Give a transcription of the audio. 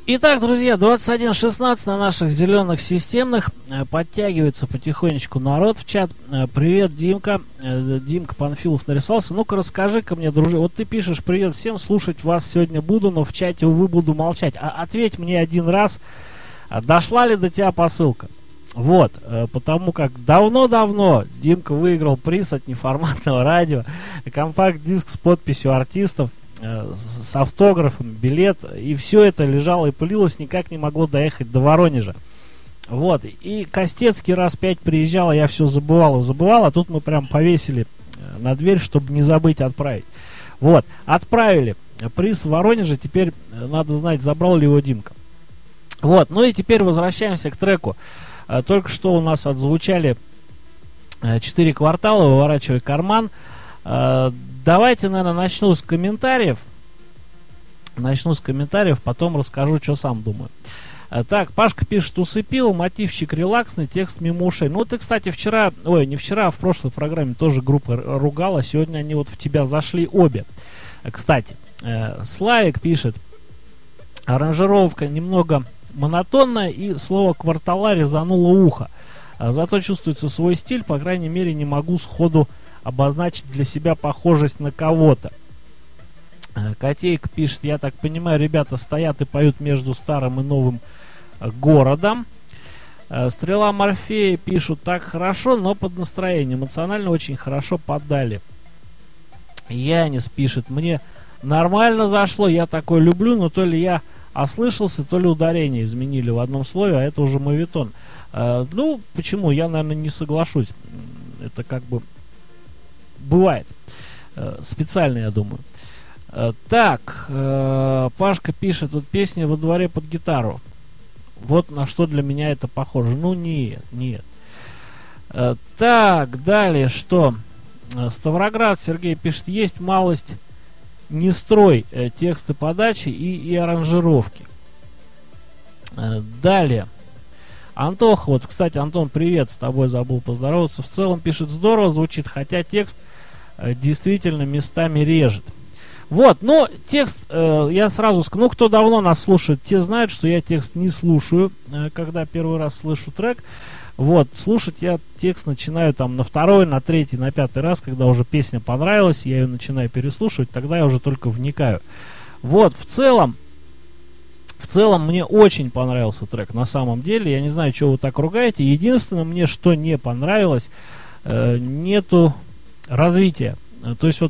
Итак, друзья, 21:16 на наших зеленых системных. Подтягивается потихонечку народ в чат. Привет, Димка. Димка Панфилов нарисовался. Ну-ка, расскажи-ка мне, дружи. Вот ты пишешь: привет всем, слушать вас сегодня буду, но в чате, увы, буду молчать. Ответь мне один раз, дошла ли до тебя посылка? Вот, потому как давно-давно Димка выиграл приз от неформатного радио. Компакт-диск с подписью артистов, с автографом, билет, и все это лежало и пылилось, никак не могло доехать до Воронежа. Вот, и Костецкий раз 5 приезжал, а я все забывал, а тут мы прям повесили на дверь, чтобы не забыть отправить. Вот, отправили приз в Воронеже, теперь надо знать, забрал ли его Димка. Вот, ну и теперь возвращаемся к треку. Только что у нас отзвучали 4 квартала, выворачивай карман. Давайте, наверное, начну с комментариев, потом расскажу, что сам думаю. Так, Пашка пишет: усыпил, мотивчик релаксный, текст мимо ушей. Ну, ты, кстати, в прошлой программе тоже группа ругала, сегодня они вот в тебя зашли обе. Кстати, Славик пишет: аранжировка немного монотонная, и слово квартала резануло ухо. Зато чувствуется свой стиль, по крайней мере, не могу сходу обозначить для себя похожесть на кого-то. Котейка пишет: я так понимаю, ребята стоят и поют между старым и новым городом. Стрела Морфея пишут: так хорошо, но под настроение. Эмоционально очень хорошо подали. Янис пишет: мне нормально зашло, я такое люблю, но то ли я ослышался, то ли ударение изменили в одном слове, а это уже моветон. Ну, почему? Я, наверное, не соглашусь. Это как бы бывает. Специально, я думаю. Так, Пашка пишет: тут песня во дворе под гитару. Вот на что для меня это похоже. Ну, нет. Так, далее что? Ставроград Сергей пишет: есть малость не строй, тексты подачи и аранжировки. Далее. Антоха, вот, кстати, Антон, привет, с тобой забыл поздороваться. В целом, пишет, здорово звучит, хотя текст действительно местами режет. Вот, но текст, я сразу скажу, ну, кто давно нас слушает, те знают, что я текст не слушаю, когда первый раз слышу трек. Вот, слушать я текст начинаю там на второй, на третий, на пятый раз, когда уже песня понравилась, я ее начинаю переслушивать, тогда я уже только вникаю. Вот, в целом мне очень понравился трек, на самом деле. Я не знаю, чего вы так ругаете. Единственное, мне что не понравилось, нету развития. То есть вот